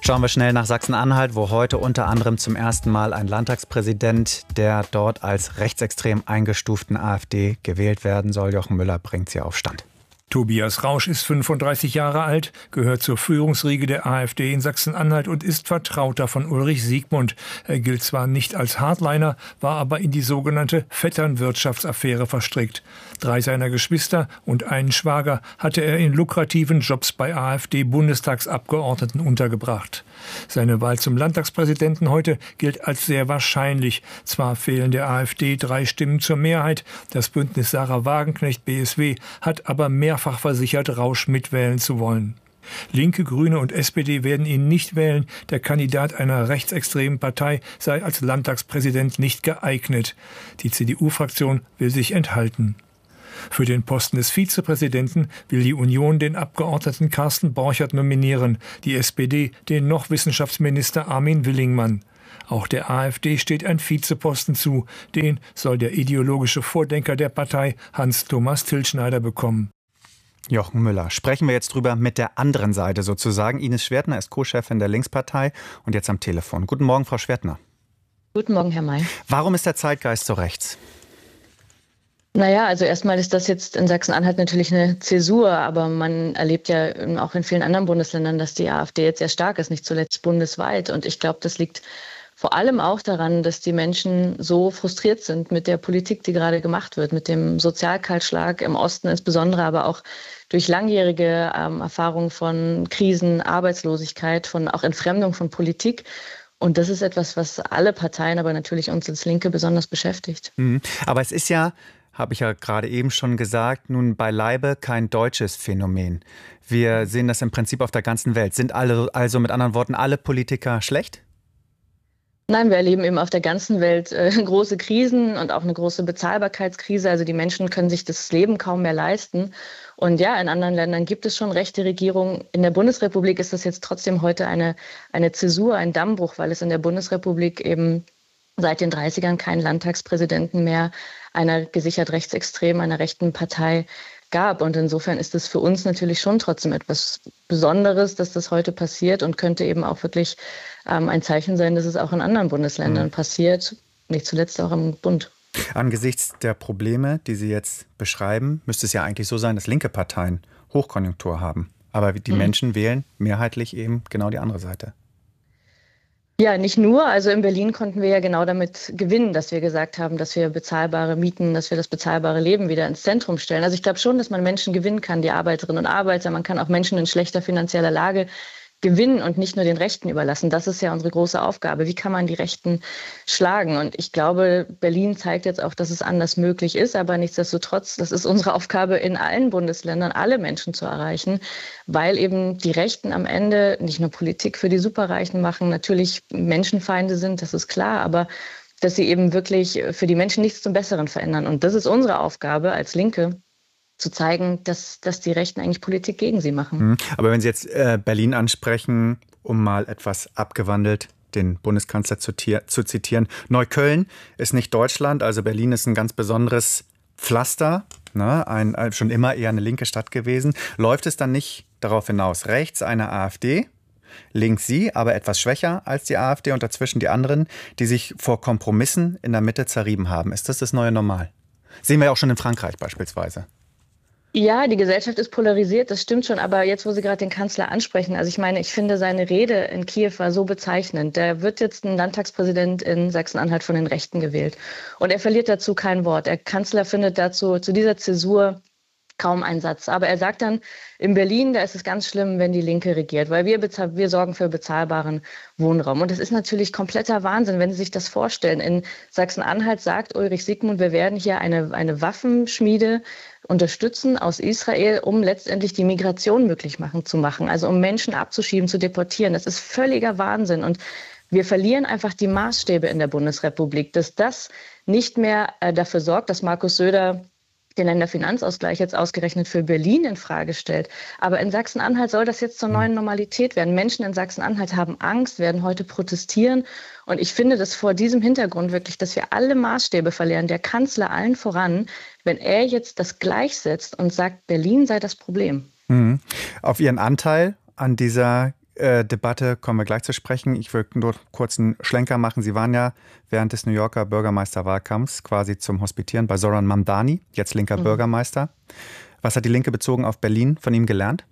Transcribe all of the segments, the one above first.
Schauen wir schnell nach Sachsen-Anhalt, wo heute unter anderem zum ersten Mal ein Landtagspräsident der dort als rechtsextrem eingestuften AfD gewählt werden soll. Jochen Müller bringt sie auf Stand. Tobias Rausch ist 35 Jahre alt, gehört zur Führungsriege der AfD in Sachsen-Anhalt und ist Vertrauter von Ulrich Siegmund. Er gilt zwar nicht als Hardliner, war aber in die sogenannte Vetternwirtschaftsaffäre verstrickt. 3 seiner Geschwister und einen Schwager hatte er in lukrativen Jobs bei AfD-Bundestagsabgeordneten untergebracht. Seine Wahl zum Landtagspräsidenten heute gilt als sehr wahrscheinlich. Zwar fehlen der AfD 3 Stimmen zur Mehrheit, das Bündnis Sarah Wagenknecht-BSW hat aber mehrfach versichert, Rausch mitwählen zu wollen. Linke, Grüne und SPD werden ihn nicht wählen. Der Kandidat einer rechtsextremen Partei sei als Landtagspräsident nicht geeignet. Die CDU-Fraktion will sich enthalten. Für den Posten des Vizepräsidenten will die Union den Abgeordneten Carsten Borchert nominieren, die SPD den noch Wissenschaftsminister Armin Willingmann. Auch der AfD steht ein Vizeposten zu. Den soll der ideologische Vordenker der Partei Hans-Thomas Tilschneider bekommen. Jochen Müller. Sprechen wir jetzt drüber mit der anderen Seite sozusagen. Ines Schwertner ist Co-Chefin der Linkspartei und jetzt am Telefon. Guten Morgen, Frau Schwertner. Guten Morgen, Herr May. Warum ist der Zeitgeist so rechts? Naja, also erstmal ist das jetzt in Sachsen-Anhalt natürlich eine Zäsur, aber man erlebt ja auch in vielen anderen Bundesländern, dass die AfD jetzt sehr stark ist, nicht zuletzt bundesweit. Und ich glaube, das liegt vor allem auch daran, dass die Menschen so frustriert sind mit der Politik, die gerade gemacht wird, mit dem Sozialkahlschlag im Osten insbesondere, aber auch durch langjährige Erfahrung von Krisen, Arbeitslosigkeit, von auch Entfremdung von Politik. Und das ist etwas, was alle Parteien, aber natürlich uns als Linke besonders beschäftigt. Aber es ist ja, habe ich ja gerade eben schon gesagt, nun beileibe kein deutsches Phänomen. Wir sehen das im Prinzip auf der ganzen Welt. Sind also mit anderen Worten alle Politiker schlecht? Nein, wir erleben eben auf der ganzen Welt große Krisen und auch eine große Bezahlbarkeitskrise. Also die Menschen können sich das Leben kaum mehr leisten. Und ja, in anderen Ländern gibt es schon rechte Regierungen. In der Bundesrepublik ist das jetzt trotzdem heute eine Zäsur, ein Dammbruch, weil es in der Bundesrepublik eben seit den 30ern keinen Landtagspräsidenten mehr einer gesichert rechtsextremen, einer rechten Partei gab. Und insofern ist es für uns natürlich schon trotzdem etwas Besonderes, dass das heute passiert und könnte eben auch wirklich ein Zeichen sein, dass es auch in anderen Bundesländern passiert, nicht zuletzt auch im Bund. Angesichts der Probleme, die Sie jetzt beschreiben, müsste es ja eigentlich so sein, dass linke Parteien Hochkonjunktur haben. Aber die Menschen wählen mehrheitlich eben genau die andere Seite. Ja, nicht nur. Also in Berlin konnten wir ja genau damit gewinnen, dass wir gesagt haben, dass wir bezahlbare Mieten, dass wir das bezahlbare Leben wieder ins Zentrum stellen. Also ich glaube schon, dass man Menschen gewinnen kann, die Arbeiterinnen und Arbeiter. Man kann auch Menschen in schlechter finanzieller Lage gewinnen und nicht nur den Rechten überlassen. Das ist ja unsere große Aufgabe. Wie kann man die Rechten schlagen? Und ich glaube, Berlin zeigt jetzt auch, dass es anders möglich ist. Aber nichtsdestotrotz, das ist unsere Aufgabe in allen Bundesländern, alle Menschen zu erreichen, weil eben die Rechten am Ende nicht nur Politik für die Superreichen machen, natürlich Menschenfeinde sind, das ist klar, aber dass sie eben wirklich für die Menschen nichts zum Besseren verändern. Und das ist unsere Aufgabe als Linke, zu zeigen, dass die Rechten eigentlich Politik gegen sie machen. Aber wenn Sie jetzt Berlin ansprechen, um mal etwas abgewandelt den Bundeskanzler zu zitieren, Neukölln ist nicht Deutschland, also Berlin ist ein ganz besonderes Pflaster, ne? Schon immer eher eine linke Stadt gewesen. Läuft es dann nicht darauf hinaus, rechts eine AfD, links Sie, aber etwas schwächer als die AfD und dazwischen die anderen, die sich vor Kompromissen in der Mitte zerrieben haben? Ist das das neue Normal? Sehen wir ja auch schon in Frankreich beispielsweise. Ja, die Gesellschaft ist polarisiert, das stimmt schon. Aber jetzt, wo Sie gerade den Kanzler ansprechen, also ich meine, ich finde, seine Rede in Kiew war so bezeichnend. Der wird jetzt ein Landtagspräsident in Sachsen-Anhalt von den Rechten gewählt. Und er verliert dazu kein Wort. Der Kanzler findet dazu, zu dieser Zäsur kaum einen Satz. Aber er sagt dann, in Berlin, da ist es ganz schlimm, wenn die Linke regiert, weil wir sorgen für bezahlbaren Wohnraum. Und das ist natürlich kompletter Wahnsinn, wenn Sie sich das vorstellen. In Sachsen-Anhalt sagt Ulrich Siegmund, wir werden hier eine Waffenschmiede unterstützen aus Israel, um letztendlich die Migration möglich zu machen. Also um Menschen abzuschieben, zu deportieren. Das ist völliger Wahnsinn. Und wir verlieren einfach die Maßstäbe in der Bundesrepublik, dass das nicht mehr dafür sorgt, dass Markus Söder den Länderfinanzausgleich jetzt ausgerechnet für Berlin in Frage stellt. Aber in Sachsen-Anhalt soll das jetzt zur neuen Normalität werden. Menschen in Sachsen-Anhalt haben Angst, werden heute protestieren. Und ich finde das vor diesem Hintergrund wirklich, dass wir alle Maßstäbe verlieren, der Kanzler allen voran, wenn er jetzt das gleichsetzt und sagt, Berlin sei das Problem. Auf Ihren Anteil an dieser Debatte kommen wir gleich zu sprechen. Ich will nur kurz einen Schlenker machen. Sie waren ja während des New Yorker Bürgermeisterwahlkampfs quasi zum Hospitieren bei Zoran Mamdani, jetzt linker Bürgermeister. Was hat die Linke bezogen auf Berlin von ihm gelernt?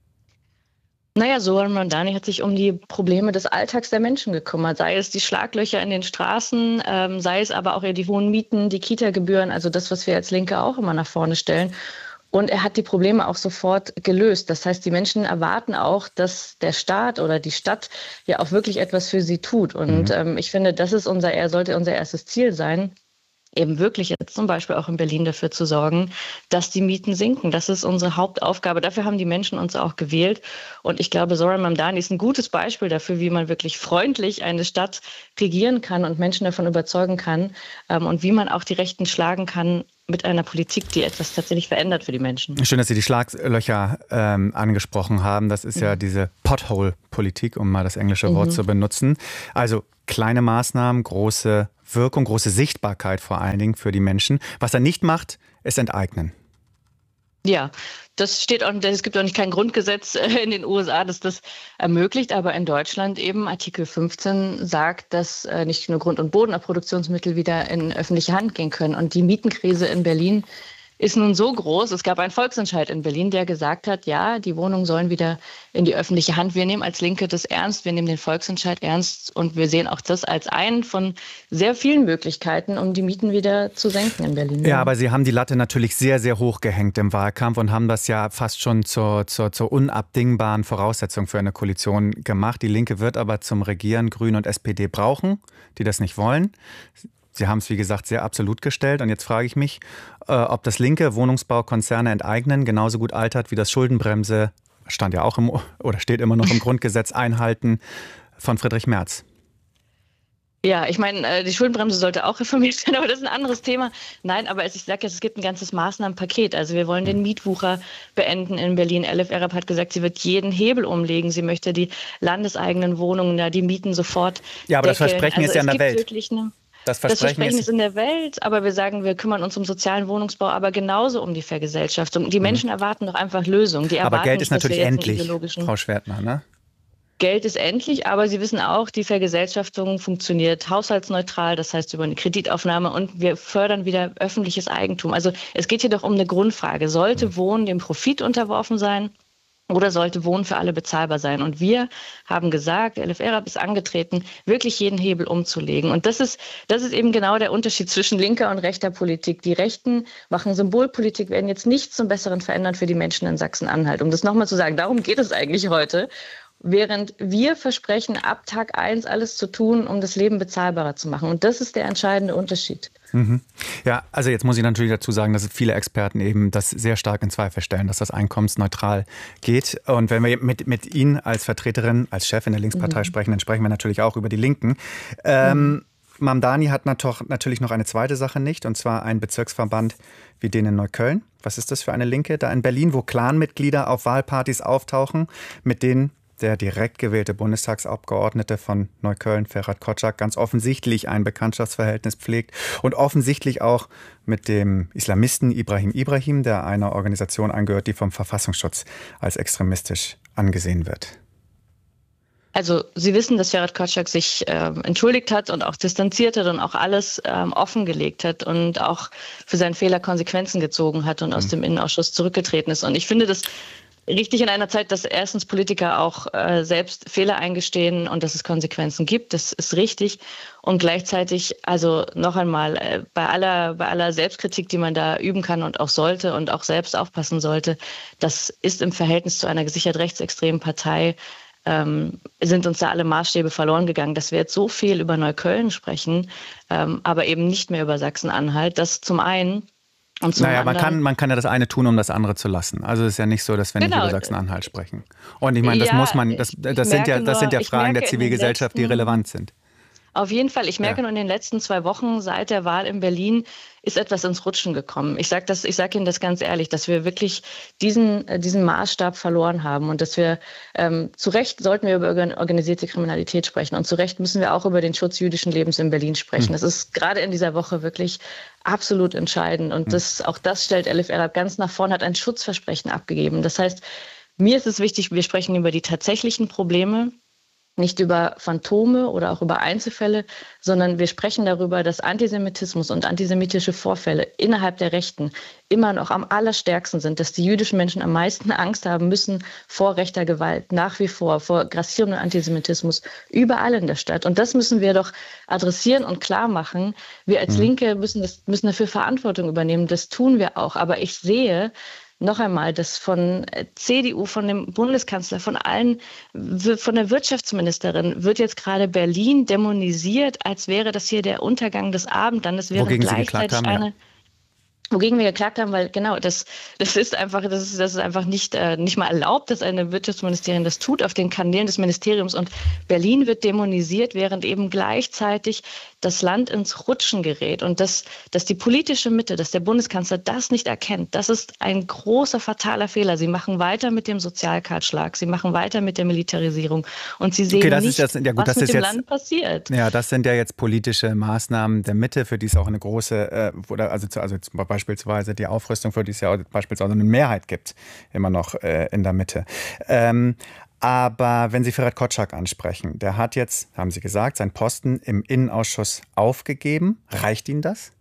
Naja, Zoran Mamdani hat sich um die Probleme des Alltags der Menschen gekümmert. Sei es die Schlaglöcher in den Straßen, sei es aber auch die hohen Mieten, die Kita-Gebühren, also das, was wir als Linke auch immer nach vorne stellen. Und er hat die Probleme auch sofort gelöst. Das heißt, die Menschen erwarten auch, dass der Staat oder die Stadt ja auch wirklich etwas für sie tut. Und ich finde, das ist sollte unser erstes Ziel sein, eben wirklich jetzt zum Beispiel auch in Berlin dafür zu sorgen, dass die Mieten sinken. Das ist unsere Hauptaufgabe. Dafür haben die Menschen uns auch gewählt. Und ich glaube, Zoran Mamdani ist ein gutes Beispiel dafür, wie man wirklich freundlich eine Stadt regieren kann und Menschen davon überzeugen kann und wie man auch die Rechten schlagen kann mit einer Politik, die etwas tatsächlich verändert für die Menschen. Schön, dass Sie die Schlaglöcher angesprochen haben. Das ist ja diese Pothole-Politik, um mal das englische Wort zu benutzen. Also kleine Maßnahmen, große Wirkung, große Sichtbarkeit vor allen Dingen für die Menschen. Was er nicht macht, ist enteignen. Ja, es gibt auch nicht kein Grundgesetz in den USA, das das ermöglicht, aber in Deutschland eben Artikel 15 sagt, dass nicht nur Grund- und Bodenproduktionsmittel wieder in öffentliche Hand gehen können. Und die Mietenkrise in Berlin ist nun so groß. Es gab einen Volksentscheid in Berlin, der gesagt hat, ja, die Wohnungen sollen wieder in die öffentliche Hand. Wir nehmen als Linke das ernst, wir nehmen den Volksentscheid ernst und wir sehen auch das als einen von sehr vielen Möglichkeiten, um die Mieten wieder zu senken in Berlin. Ja, aber Sie haben die Latte natürlich sehr, sehr hoch gehängt im Wahlkampf und haben das ja fast schon zur unabdingbaren Voraussetzung für eine Koalition gemacht. Die Linke wird aber zum Regieren Grüne und SPD brauchen, die das nicht wollen. Sie haben es, wie gesagt, sehr absolut gestellt. Und jetzt frage ich mich, ob das linke Wohnungsbaukonzerne enteignen genauso gut altert wie das Schuldenbremse, stand ja auch steht immer noch im Grundgesetz, Einhalten von Friedrich Merz. Ja, ich meine, die Schuldenbremse sollte auch reformiert werden, aber das ist ein anderes Thema. Nein, aber ich sage jetzt, es gibt ein ganzes Maßnahmenpaket. Also wir wollen den Mietwucher beenden in Berlin. Elif Erab hat gesagt, sie wird jeden Hebel umlegen. Sie möchte die landeseigenen Wohnungen, die Mieten sofort Ja, aber deckeln. Das Versprechen ist ja in der Welt. Das Versprechen ist in der Welt, aber wir sagen, wir kümmern uns um sozialen Wohnungsbau, aber genauso um die Vergesellschaftung. Die Menschen erwarten doch einfach Lösungen. Aber Geld ist natürlich endlich, Frau Schwertner, ne? Geld ist endlich, aber Sie wissen auch, die Vergesellschaftung funktioniert haushaltsneutral, das heißt über eine Kreditaufnahme und wir fördern wieder öffentliches Eigentum. Also es geht hier doch um eine Grundfrage. Sollte Wohnen dem Profit unterworfen sein? Oder sollte Wohnen für alle bezahlbar sein? Und wir haben gesagt, Elif Erab ist angetreten, wirklich jeden Hebel umzulegen. Und das ist eben genau der Unterschied zwischen linker und rechter Politik. Die Rechten machen Symbolpolitik, werden jetzt nichts zum Besseren verändern für die Menschen in Sachsen-Anhalt. Um das nochmal zu sagen, darum geht es eigentlich heute. Während wir versprechen, ab Tag 1 alles zu tun, um das Leben bezahlbarer zu machen. Und das ist der entscheidende Unterschied. Ja, also jetzt muss ich natürlich dazu sagen, dass viele Experten eben das sehr stark in Zweifel stellen, dass das einkommensneutral geht. Und wenn wir mit Ihnen als Vertreterin, als Chefin der Linkspartei sprechen, dann sprechen wir natürlich auch über die Linken. Mamdani hat natürlich noch eine zweite Sache nicht, und zwar einen Bezirksverband wie den in Neukölln. Was ist das für eine Linke da in Berlin, wo Clanmitglieder auf Wahlpartys auftauchen, mit denen der direkt gewählte Bundestagsabgeordnete von Neukölln, Ferhat Kotschak, ganz offensichtlich ein Bekanntschaftsverhältnis pflegt und offensichtlich auch mit dem Islamisten Ibrahim, der einer Organisation angehört, die vom Verfassungsschutz als extremistisch angesehen wird. Also Sie wissen, dass Ferhat Kotschak sich entschuldigt hat und auch distanziert hat und auch alles offengelegt hat und auch für seinen Fehler Konsequenzen gezogen hat und aus dem Innenausschuss zurückgetreten ist. Und ich finde das richtig in einer Zeit, dass erstens Politiker auch selbst Fehler eingestehen und dass es Konsequenzen gibt. Das ist richtig. Und gleichzeitig, also noch einmal, bei aller Selbstkritik, die man da üben kann und auch sollte und auch selbst aufpassen sollte, das ist im Verhältnis zu einer gesichert rechtsextremen Partei, sind uns da alle Maßstäbe verloren gegangen, dass wir jetzt so viel über Neukölln sprechen, aber eben nicht mehr über Sachsen-Anhalt. Das zum einen. Und naja, man kann ja das eine tun, um das andere zu lassen. Also es ist ja nicht so, dass wir nicht über Sachsen-Anhalt sprechen. Und ich meine, das sind ja Fragen der Zivilgesellschaft, die relevant sind. Auf jeden Fall. Ich merke nur in den letzten 2 Wochen seit der Wahl in Berlin ist etwas ins Rutschen gekommen. Ich sage Ihnen das ganz ehrlich, dass wir wirklich diesen Maßstab verloren haben und dass wir zu Recht sollten wir über organisierte Kriminalität sprechen und zu Recht müssen wir auch über den Schutz jüdischen Lebens in Berlin sprechen. Das ist gerade in dieser Woche wirklich absolut entscheidend und auch das stellt Elif Erab ganz nach vorn, hat ein Schutzversprechen abgegeben. Das heißt, Mir ist es wichtig, wir sprechen über die tatsächlichen Probleme, nicht über Phantome oder auch über Einzelfälle, sondern wir sprechen darüber, dass Antisemitismus und antisemitische Vorfälle innerhalb der Rechten immer noch am allerstärksten sind, dass die jüdischen Menschen am meisten Angst haben müssen vor rechter Gewalt, nach wie vor grassierendem Antisemitismus, überall in der Stadt. Und das müssen wir doch adressieren und klar machen. Wir als Linke müssen dafür Verantwortung übernehmen. Das tun wir auch. Aber ich sehe, noch einmal, dass von CDU, von dem Bundeskanzler, von der Wirtschaftsministerin wird jetzt gerade Berlin dämonisiert, als wäre das hier der Untergang des Abendlandes, während Wogegen Sie gleichzeitig geklagt haben, wogegen wir geklagt haben, weil genau, das ist einfach nicht mal erlaubt, dass eine Wirtschaftsministerin das tut auf den Kanälen des Ministeriums. Und Berlin wird dämonisiert, während eben gleichzeitig das Land ins Rutschen gerät. Und dass die politische Mitte, dass der Bundeskanzler das nicht erkennt, das ist ein großer, fataler Fehler. Sie machen weiter mit dem Sozialkartschlag, sie machen weiter mit der Militarisierung und sie sehen nicht, was mit dem Land passiert. Ja, das sind ja jetzt politische Maßnahmen der Mitte, für die es auch eine große, beispielsweise die Aufrüstung, für die es ja beispielsweise eine Mehrheit gibt, immer noch in der Mitte. Aber wenn Sie Ferhat Kotschak ansprechen, der hat jetzt, haben Sie gesagt, seinen Posten im Innenausschuss aufgegeben. Reicht Ihnen das?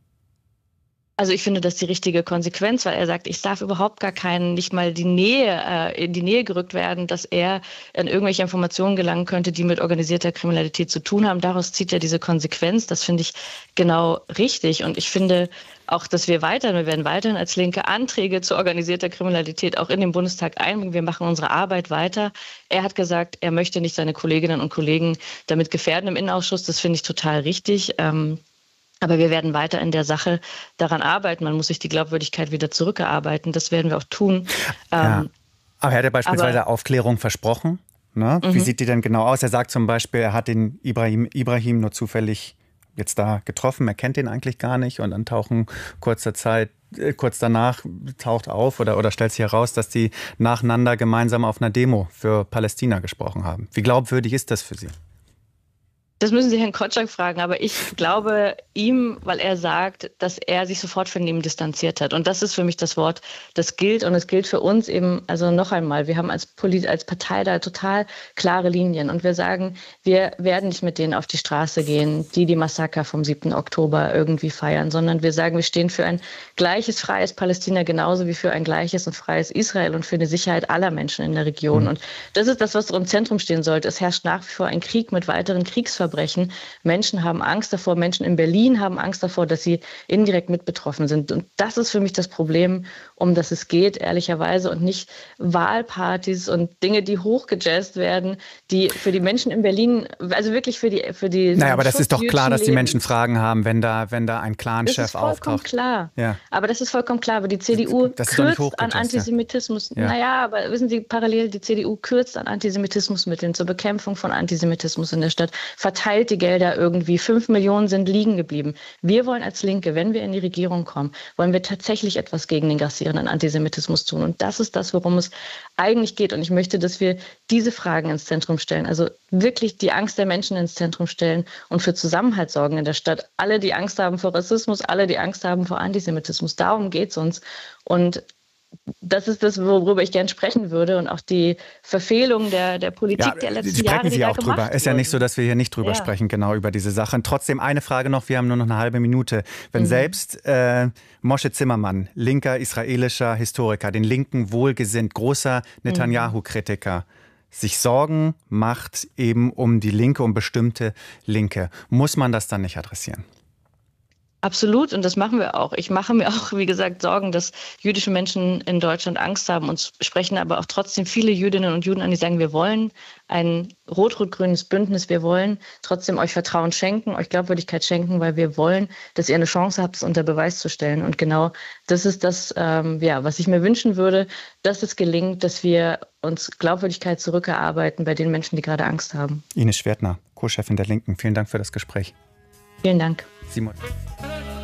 Also ich finde das die richtige Konsequenz, weil er sagt, ich darf überhaupt nicht mal in die Nähe gerückt werden, dass er an irgendwelche Informationen gelangen könnte, die mit organisierter Kriminalität zu tun haben. Daraus zieht er diese Konsequenz. Das finde ich genau richtig. Und ich finde auch, dass wir werden weiterhin als Linke Anträge zu organisierter Kriminalität auch in den Bundestag einbringen. Wir machen unsere Arbeit weiter. Er hat gesagt, er möchte nicht seine Kolleginnen und Kollegen damit gefährden im Innenausschuss. Das finde ich total richtig. Aber wir werden weiter in der Sache daran arbeiten. Man muss sich die Glaubwürdigkeit wieder zurückerarbeiten. Das werden wir auch tun. Ja. Aber er hat ja beispielsweise Aufklärung versprochen. Ne? Wie sieht die denn genau aus? Er sagt zum Beispiel, er hat den Ibrahim nur zufällig jetzt da getroffen. Er kennt ihn eigentlich gar nicht. Und dann kurz danach taucht auf oder stellt sich heraus, dass die nacheinander gemeinsam auf einer Demo für Palästina gesprochen haben. Wie glaubwürdig ist das für Sie? Das müssen Sie Herrn Kotschak fragen, aber ich glaube ihm, weil er sagt, dass er sich sofort von ihm distanziert hat. Und das ist für mich das Wort, das gilt. Und es gilt für uns eben, also noch einmal, wir haben als Partei da total klare Linien. Und wir sagen, wir werden nicht mit denen auf die Straße gehen, die Massaker vom 7. Oktober irgendwie feiern, sondern wir sagen, wir stehen für ein gleiches, freies Palästina genauso wie für ein gleiches und freies Israel und für eine Sicherheit aller Menschen in der Region. Und das ist das, was im Zentrum stehen sollte. Es herrscht nach wie vor ein Krieg mit weiteren Kriegsverbrechen. Menschen haben Angst davor, Menschen in Berlin haben Angst davor, dass sie indirekt mit betroffen sind. Und das ist für mich das Problem, um das es geht, ehrlicherweise, und nicht Wahlpartys und Dinge, die hochgejazzt werden, die für die Menschen in Berlin, also wirklich für die Naja, aber das ist doch klar, dass die Menschen Fragen haben, wenn da ein Clanchef auftaucht. Das ist vollkommen klar. Ja. Aber das ist vollkommen klar. Aber die CDU kürzt an Antisemitismus. Ja. Naja, aber wissen Sie, parallel, die CDU kürzt an Antisemitismusmitteln zur Bekämpfung von Antisemitismus in der Stadt, verteilt die Gelder irgendwie. 5 Millionen sind liegen geblieben. Wir wollen als Linke, wenn wir in die Regierung kommen, wollen wir tatsächlich etwas gegen den grassierenden Antisemitismus tun. Und das ist das, worum es eigentlich geht. Und ich möchte, dass wir diese Fragen ins Zentrum stellen. Also wirklich die Angst der Menschen ins Zentrum stellen und für Zusammenhalt sorgen in der Stadt. Alle, die Angst haben vor Rassismus, alle, die Angst haben vor Antisemitismus. Darum geht es uns. Und das ist das, worüber ich gerne sprechen würde, und auch die Verfehlung der Politik der letzten Jahre. Sprechen Sie auch drüber. Ist ja nicht so, dass wir hier nicht drüber sprechen, genau über diese Sache. Und trotzdem eine Frage noch, wir haben nur noch eine halbe Minute. Wenn selbst Moshe Zimmermann, linker israelischer Historiker, den Linken wohlgesinnt, großer Netanyahu-Kritiker, sich Sorgen macht eben um die Linke, um bestimmte Linke, muss man das dann nicht adressieren? Absolut, und das machen wir auch. Ich mache mir auch, wie gesagt, Sorgen, dass jüdische Menschen in Deutschland Angst haben. Uns sprechen aber auch trotzdem viele Jüdinnen und Juden an, die sagen, wir wollen ein rot-rot-grünes Bündnis, wir wollen trotzdem euch Vertrauen schenken, euch Glaubwürdigkeit schenken, weil wir wollen, dass ihr eine Chance habt, es unter Beweis zu stellen. Und genau das ist das, was ich mir wünschen würde, dass es gelingt, dass wir uns Glaubwürdigkeit zurückerarbeiten bei den Menschen, die gerade Angst haben. Ines Schwertner, Co-Chefin der Linken, vielen Dank für das Gespräch. Vielen Dank. Simon.